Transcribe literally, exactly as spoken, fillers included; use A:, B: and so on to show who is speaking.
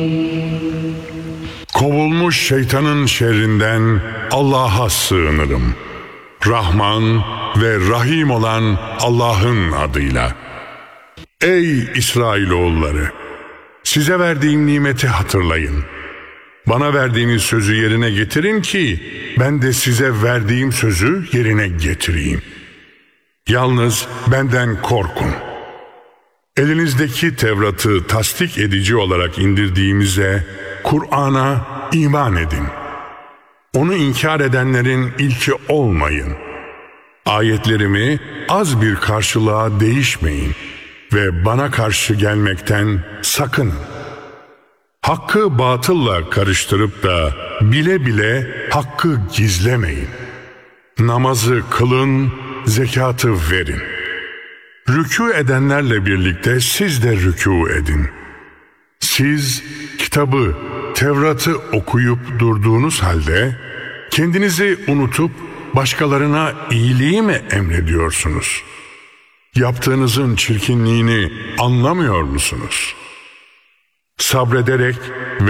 A: Kovulmuş şeytanın şerrinden Allah'a sığınırım. Rahman ve Rahim olan Allah'ın adıyla. Ey İsrailoğulları! Size verdiğim nimeti hatırlayın. Bana verdiğiniz sözü yerine getirin ki ben de size verdiğim sözü yerine getireyim. Yalnız benden korkun. Elinizdeki Tevrat'ı tasdik edici olarak indirdiğimize, Kur'an'a iman edin. Onu inkar edenlerin ilki olmayın. Ayetlerimi az bir karşılığa değişmeyin ve bana karşı gelmekten sakının. Hakkı batılla karıştırıp da bile bile hakkı gizlemeyin. Namazı kılın, zekatı verin. Rükû edenlerle birlikte siz de rükû edin. Siz kitabı, Tevrat'ı okuyup durduğunuz halde kendinizi unutup başkalarına iyiliği mi emrediyorsunuz? Yaptığınızın çirkinliğini anlamıyor musunuz? Sabrederek